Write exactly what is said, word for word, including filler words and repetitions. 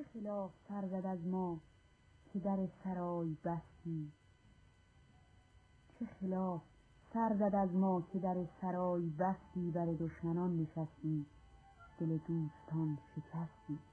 چه خلاف سر زد از ما که در سرای بستی؟ چه خلاف سر زد از ما که در سرای بستی؟ بر دشمنان نشستی، دل دوستان شکستی.